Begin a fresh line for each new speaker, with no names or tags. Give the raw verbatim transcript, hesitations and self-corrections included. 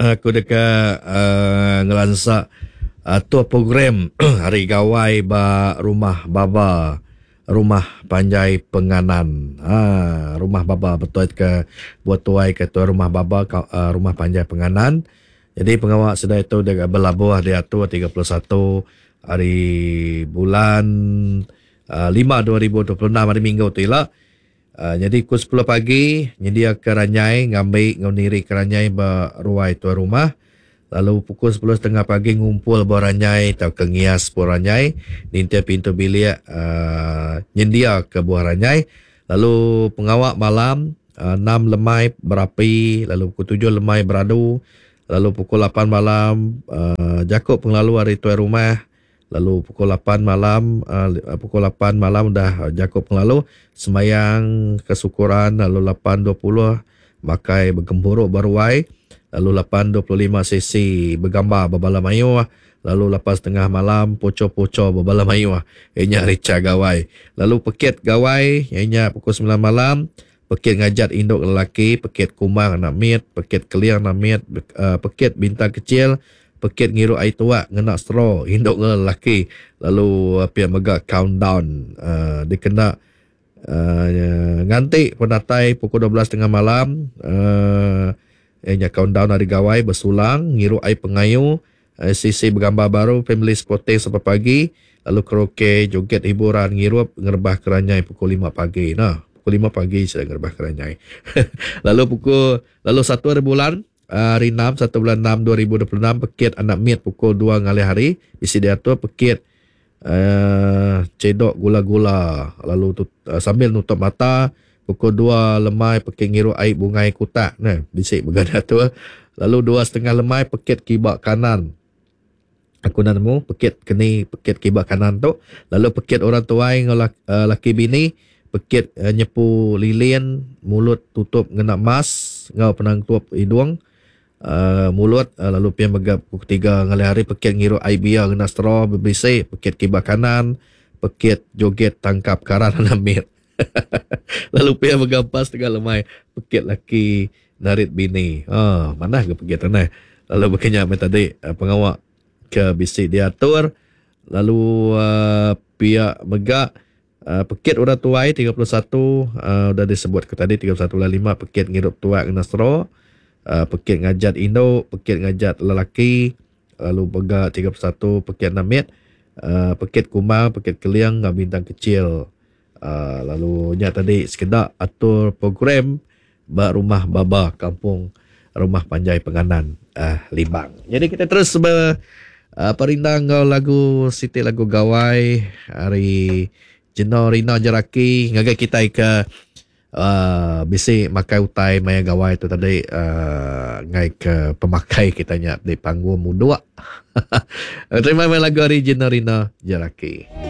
aku dekat uh, ngelansak atur program hari gawai ba rumah baba, rumah panjai penganan. Ha, rumah baba betul ke buat tuai ke tuai rumah baba uh, rumah panjai penganan. Jadi pengawak sedai itu dekat berlabuh dia atur tiga puluh satu hari bulan uh, lima dua ribu dua puluh enam hari Minggu tu lah. Uh, jadi pukul sepuluh pagi nyedia keranyai ngambil ngoniri keranyai beruai tuan rumah. Lalu pukul sepuluh tiga puluh pagi ngumpul boranyai atau kengias boranyai nintia pintu bilik uh, nyedia ke buah ranyai. Lalu pengawak malam uh, enam lemai berapi, lalu pukul tujuh lemai beradu, lalu pukul lapan malam uh, jakuk penglalu hari tuan rumah. Lalu pukul lapan malam uh, pukul lapan malam dah jakub penglalu semayang kesyukuran. Lalu lapan dua puluh makai bergemburuk baruai. Lalu lapan dua puluh lima sesi bergambar berbala mayu. Lalu lapan setengah malam poco-poco berbala mayu. Ianya rica gawai. Lalu pekit gawai ianya pukul sembilan malam. Pekit ngajat induk lelaki, pekit kumang anak mit, pekit keliang anak mit, uh, pekit bintang kecil, pekit ngiru air tuak ngena straw induk lelaki. Lalu apa yang megak countdown uh, dikena uh, ngantik penatai pukul dua belas tiga puluh malam. Uh, Ianya countdown hari gawai bersulang ngiru air pengayu, uh, sisi bergambar baru, family sporting sampai pagi. Lalu karaoke, joget hiburan, ngirup ngerbah keranyai pukul lima pagi. Nah, pukul lima pagi saya ngerbah keranyai. Lalu pukul lalu satu hari bulan hari enam, satu bulan enam dua ribu dua puluh enam, pekit anak mit pukul dua ngali hari. Isi dia tu pekit uh, cedok gula-gula. Lalu tut, uh, sambil nutup mata, pukul dua lemai pekit ngiru air bungai kutak. Nah, bisik bergada tu. Lalu dua setengah lemai pekit kibak kanan. Aku nak nemu pekit keni pekit kibak kanan tu. Lalu pekit orang tuai ngolak uh, laki bini, pekit uh, nyepu lilin, mulut tutup ngena mas, ngau penang tuap hidung. Uh, mulut uh, lalu pian megap pukul tiga ngali hari pekit ngiru air bia ngena straw berbisik, pekit kibak kanan, pekit joget tangkap karan anamit. Lalu pian megampas tengah lemai pekit laki narit bini. Ah, mana ke pekit tanah. Lalu berkenyak tadi uh, pengawak ke bisik diatur. Lalu uh, pihak megak uh, pekit orang tuai tiga puluh satu uh, dah disebut ke tadi tiga puluh satu bulan lima pekit ngirup tuak ngena straw. Uh, pekit ngajat induk, pekit ngajat lelaki, lalu begak tiga puluh satu pekit namit, uh, pekit kumang, pekit keliang, bintang kecil. Uh, lalu nya tadi sekedar atur program ba rumah baba kampung rumah panjai penganan uh, Limbang. Jadi kita terus ber, uh, perindang lagu Siti lagu gawai hari Jeno Rina Jaraki ngagai kita ke Uh, bisi makai utai maya gawai tu tadi uh, ngai ke pemakai kitanya di panggung mudua. Terima kasih lagu original Rina Jaraki.